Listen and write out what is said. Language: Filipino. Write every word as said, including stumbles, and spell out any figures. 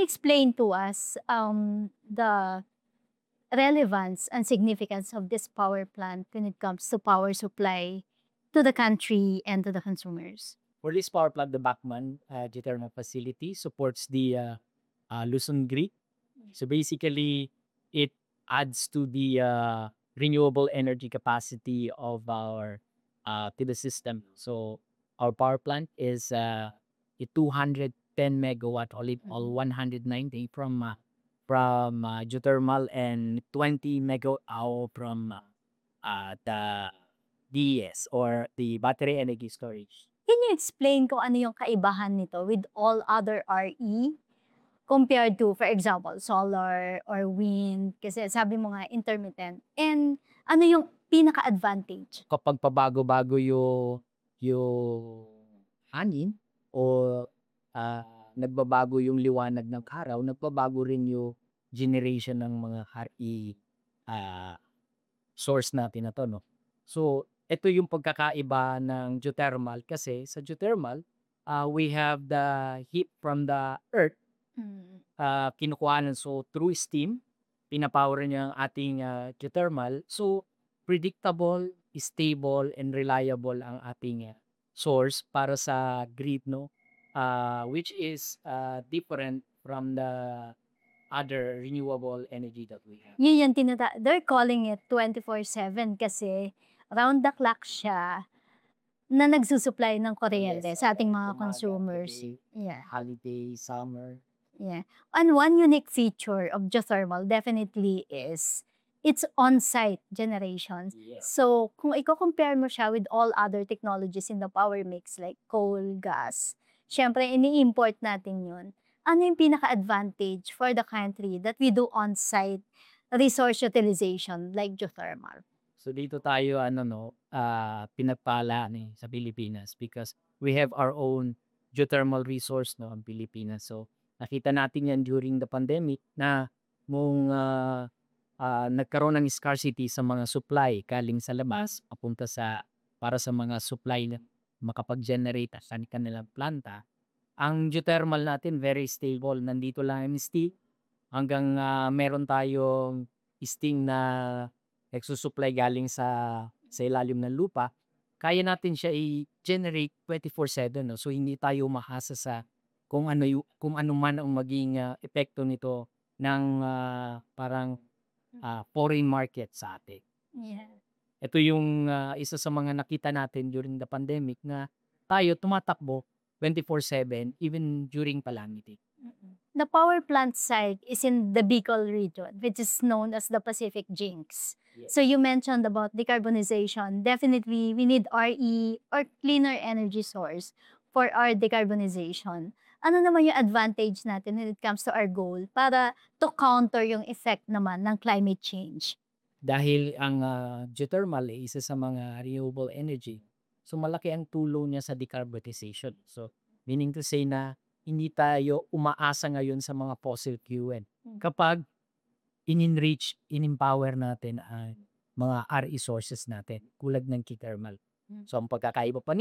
you explain to us um, the relevance and significance of this power plant when it comes to power supply to the country and to the consumers? For this power plant, the Bachmann uh, geothermal facility supports the uh, uh, Luzon grid. So basically, it adds to the uh, renewable energy capacity of our uh, to the system. So our power plant is uh, a two hundred ten megawatt, all, it- all Mhm. one hundred ninety from uh, from uh, geothermal and twenty megawatt hour from uh, uh, the D E S or the battery energy storage. Can you explain kung ano yung kaibahan nito with all other R E compared to, for example, solar or wind? Kasi sabi mo nga intermittent. And ano yung pinaka-advantage? Kapag pabago-bago yung yung hangin o ah, nagbabago yung liwanag ng araw, nagbabago rin yung generation ng mga hari ah, source natin na 'to 'no. So, ito yung pagkakaiba ng geothermal kasi sa geothermal, ah, we have the heat from the earth, Mm. ah, kinukuhanan. So, through steam, pinapower niya ang ating ah, geothermal. So, predictable, stable, and reliable ang ating ah, source para sa grid, no? Ah, which is ah, different from the other renewable energy that we have. Yun yung tinata they're calling it twenty-four seven kasi round the clock siya na nagsusupply ng kuryente Yes, sa ating uh, mga umaga, consumers. gabi, Yeah, holiday, summer. yeah. And one unique feature of geothermal definitely is its on-site generations. Yes. So, kung iko-compare mo siya with all other technologies in the power mix like coal, gas, syempre ini-import natin yun. Ano yung pinaka-advantage for the country that we do on-site resource utilization like geothermal? So dito tayo ano 'no, ah, pinagpala ni sa Pilipinas because we have our own geothermal resource 'no, ang Pilipinas. So nakita natin 'yan during the pandemic na nung, ah, ah, nagkaroon ng scarcity sa mga supply galing sa labas papunta sa para sa mga supply na makapag-generate sa kanilang planta. Ang geothermal natin very stable, nandito lang yung steam hanggang, ah, meron tayong steam na nagsu-supply galing sa sa ilalim ng lupa, kaya natin siya i-generate twenty-four seven 'no. So hindi tayo umahasa sa kung ano yu kung ano man ang maging, ah, epekto nito ng, ah, parang, ah, foreign market sa atin. Yeah. Ito yung, ah, isa sa mga nakita natin during the pandemic na tayo tumatakbo twenty-four seven even during calamity. The power plant site is in the Bicol region, which is known as the Pacific Jinx. Yes. So you mentioned about decarbonization. Definitely, we need R E or cleaner energy source for our decarbonization. Ano naman yung advantage natin when it comes to our goal para to counter yung effect naman ng climate change? Dahil ang, ah, geothermal ay isa sa mga renewable energy, so malaki ang tulong niya sa decarbonization. So, meaning to say na hindi tayo umaasa ngayon sa mga fossil fuel Hmm. kapag in-enrich, in-empower natin ang mga R E sources natin tulad ng geothermal. Hmm. So, ang pagkakaiba pa